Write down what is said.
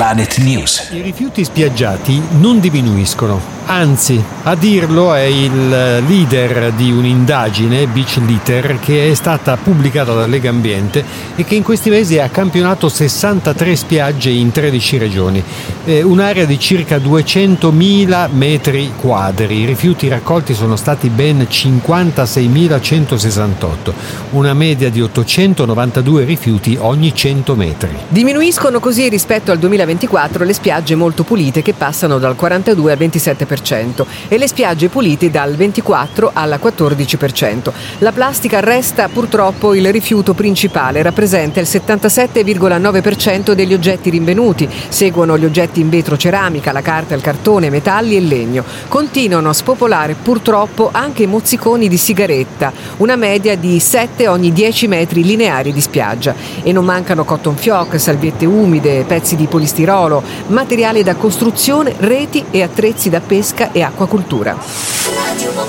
Planet News. I rifiuti spiaggiati non diminuiscono, anzi, a dirlo è il leader di un'indagine, Beach Litter, che è stata pubblicata da Lega Ambiente e che in questi mesi ha campionato 63 spiagge in 13 regioni, un'area di circa 200.000 metri quadri. I rifiuti raccolti sono stati ben 56.168, una media di 892 rifiuti ogni 100 metri. Diminuiscono così rispetto al 2024 le spiagge molto pulite, che passano dal 42 al 27%, e le spiagge pulite dal 24 al 14%. La plastica resta purtroppo il rifiuto principale, rappresenta il 77,9% degli oggetti rinvenuti. Seguono gli oggetti in vetro, ceramica, la carta, il cartone, metalli e legno. Continuano a spopolare purtroppo anche i mozziconi di sigaretta, una media di 7 ogni 10 metri lineari di spiaggia. E non mancano cotton fioc, salviette umide, pezzi di polistirolo, materiali da costruzione, reti e attrezzi da pesca e acquacultura.